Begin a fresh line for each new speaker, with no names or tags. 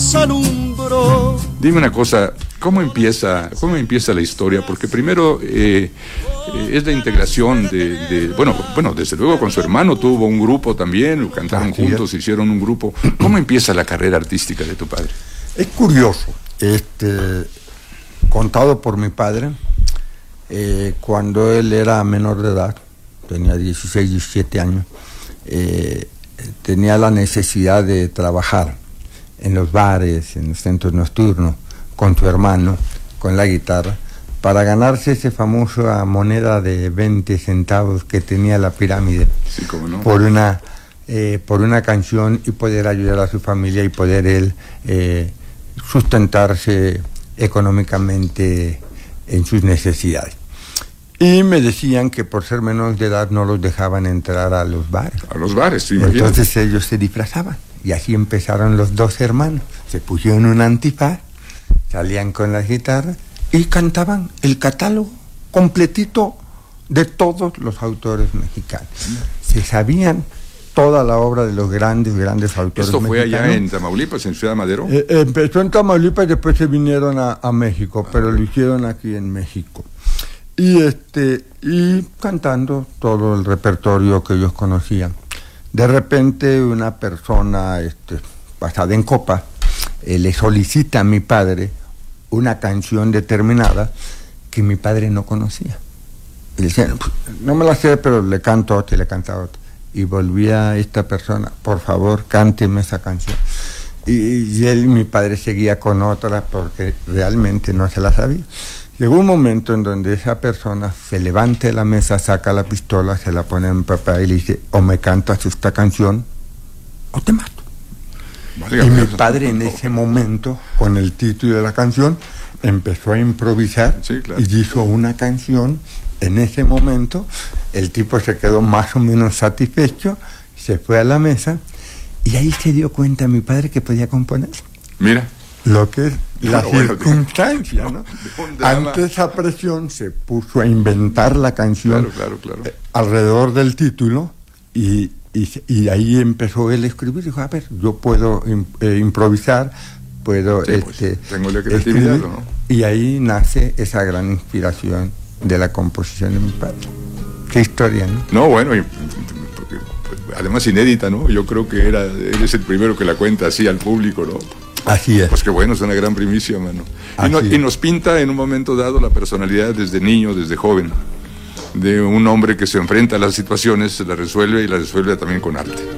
nos alumbró.
Dime una cosa, ¿cómo empieza la historia? Porque primero es la integración bueno, desde luego con su hermano tuvo un grupo también, cantaron juntos, hicieron un grupo. ¿Cómo empieza la carrera artística de tu padre?
Es curioso, contado por mi padre, cuando él era menor de edad, tenía 16, 17 años, tenía la necesidad de trabajar en los bares, en los centros nocturnos, con su hermano, con la guitarra, para ganarse esa famosa moneda de 20 centavos que tenía la pirámide,
sí, cómo no,
por una canción, y poder ayudar a su familia y poder él sustentarse económicamente en sus necesidades. Y me decían que por ser menores de edad no los dejaban entrar a los bares.
A los bares, sí, imagínate.
Entonces ellos se disfrazaban. Y así empezaron los dos hermanos. Se pusieron un antifaz, salían con las guitarras y cantaban el catálogo completito de todos los autores mexicanos. Se sabían toda la obra de los grandes autores mexicanos.
¿Esto fue allá en Tamaulipas, en Ciudad Madero?
Empezó en Tamaulipas y después se vinieron a México, pero lo hicieron aquí en México. Y cantando todo el repertorio que ellos conocían. De repente una persona pasada en copa le solicita a mi padre una canción determinada que mi padre no conocía. Y le decía, no me la sé, pero le canto otra y le cantaba otra. Y volvía esta persona, por favor, cánteme esa canción. Y mi padre seguía con otra porque realmente no se la sabía. Llegó un momento en donde esa persona se levanta de la mesa, saca la pistola, se la pone en papel y le dice, o me cantas esta canción o te mato. Vale, y mi padre en ese momento, con el título de la canción, empezó a improvisar,
sí, claro,
y hizo una canción. En ese momento el tipo se quedó más o menos satisfecho, se fue a la mesa y ahí se dio cuenta mi padre que podía componer.
Mira.
Lo que es la circunstancia, ¿no? Ante esa presión se puso a inventar la canción,
claro.
Alrededor del título y ahí empezó él a escribir. Dijo, a ver, yo puedo improvisar, puedo
tengo la creatividad,
escribir, ¿no? Y ahí nace esa gran inspiración de la composición de mi padre. Qué historia, ¿no?
No, bueno, además inédita, ¿no? Yo creo que eres el primero que la cuenta así al público, ¿no?
Así es.
Pues qué bueno, es una gran primicia, mano. Y nos pinta en un momento dado la personalidad desde niño, desde joven, de un hombre que se enfrenta a las situaciones, la resuelve y la resuelve también con arte.